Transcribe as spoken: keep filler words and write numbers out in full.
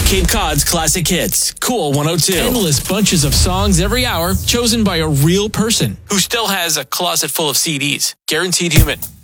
Cape Cod's classic hits. Cool one oh two. Endless bunches of songs every hour chosen by a real person who still has a closet full of C Ds. Guaranteed Human.